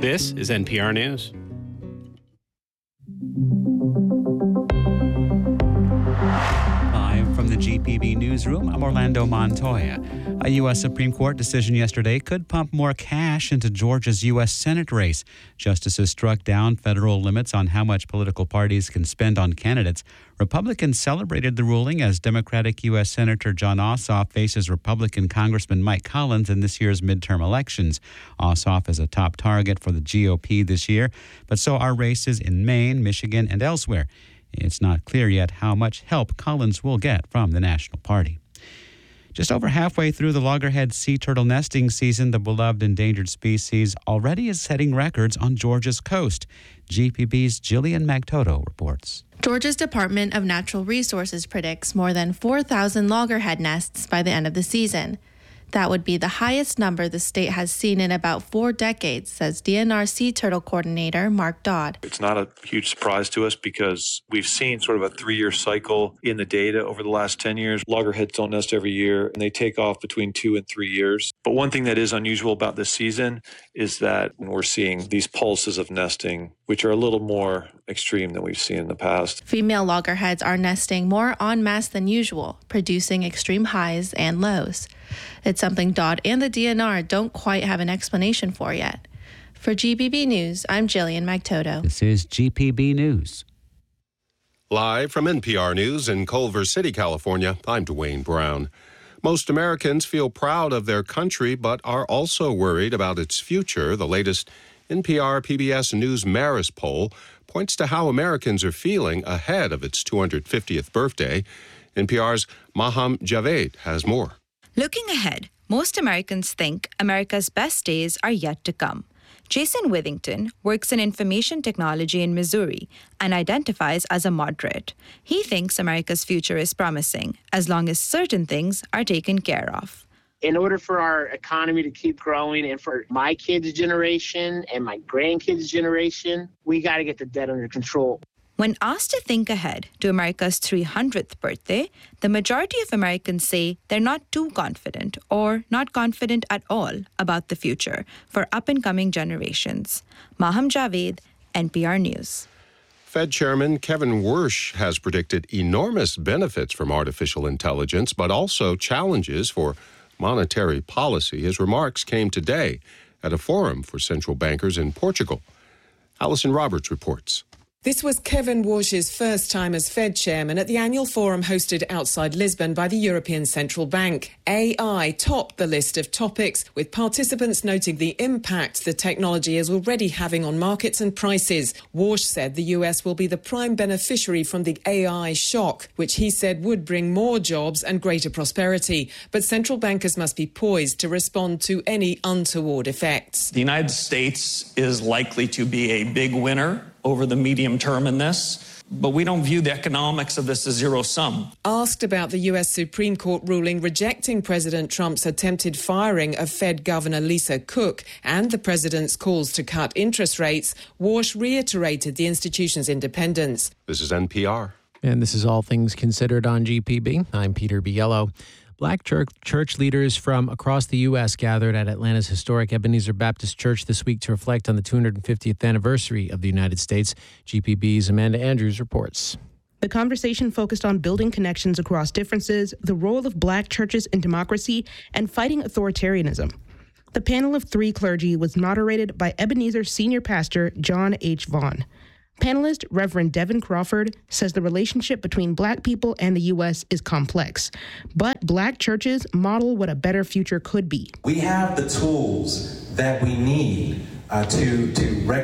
This is NPR News. Live from the GPB newsroom, I'm Orlando Montoya. A U.S. Supreme Court decision yesterday could pump more cash into Georgia's U.S. Senate race. Justices struck down federal limits on how much political parties can spend on candidates. Republicans celebrated the ruling as Democratic U.S. Senator Jon Ossoff faces Republican Congressman Mike Collins in this year's midterm elections. Ossoff is a top target for the GOP this year, but so are races in Maine, Michigan, and elsewhere. It's not clear yet how much help Collins will get from the National Party. Just over halfway through the loggerhead sea turtle nesting season, the beloved endangered species already is setting records on Georgia's coast. GPB's Jillian Magtoto reports. Georgia's Department of Natural Resources predicts more than 4,000 loggerhead nests by the end of the season. That would be the highest number the state has seen in about 4 decades, says DNR Sea Turtle Coordinator Mark Dodd. It's not a huge surprise to us because we've seen sort of a 3-year cycle in the data over the last 10 years. Loggerheads don't nest every year, and they take off between 2 and 3 years. But one thing that is unusual about this season is that we're seeing these pulses of nesting, which are a little more extreme than we've seen in the past. Female loggerheads are nesting more en masse than usual, producing extreme highs and lows. It's something Dodd and the DNR don't quite have an explanation for yet. For GPB News, I'm Jillian Magtoto. This is GPB News. Live from NPR News in Culver City, California, I'm Dwayne Brown. Most Americans feel proud of their country, but are also worried about its future. The latest NPR PBS News Marist poll points to how Americans are feeling ahead of its 250th birthday. NPR's Maham Javed has more. Looking ahead, most Americans think America's best days are yet to come. Jason Withington works in information technology in Missouri and identifies as a moderate. He thinks America's future is promising as long as certain things are taken care of. In order for our economy to keep growing and for my kids' generation and my grandkids' generation, we got to get the debt under control. When asked to think ahead to America's 300th birthday, the majority of Americans say they're not too confident or not confident at all about the future for up-and-coming generations. Maham Javed, NPR News. Fed Chairman Kevin Warsh has predicted enormous benefits from artificial intelligence, but also challenges for monetary policy. His remarks came today at a forum for central bankers in Portugal. Allison Roberts reports. This was Kevin Warsh's first time as Fed chairman at the annual forum hosted outside Lisbon by the European Central Bank. AI topped the list of topics, with participants noting the impact the technology is already having on markets and prices. Warsh said the US will be the prime beneficiary from the AI shock, which he said would bring more jobs and greater prosperity. But central bankers must be poised to respond to any untoward effects. The United States is likely to be a big winner over the medium term in this, but we don't view the economics of this as zero sum. Asked about the U.S. Supreme Court ruling rejecting President Trump's attempted firing of Fed Governor Lisa Cook and the president's calls to cut interest rates, Warsh reiterated the institution's independence. This is NPR. And this is All Things Considered on GPB. I'm Peter Biello. Black church leaders from across the U.S. gathered at Atlanta's historic Ebenezer Baptist Church this week to reflect on the 250th anniversary of the United States. GPB's Amanda Andrews reports. The conversation focused on building connections across differences, the role of Black churches in democracy, and fighting authoritarianism. The panel of 3 clergy was moderated by Ebenezer Senior Pastor John H. Vaughn. Panelist Reverend Devin Crawford says the relationship between Black people and the U.S. is complex, but Black churches model what a better future could be. We have the tools that we need to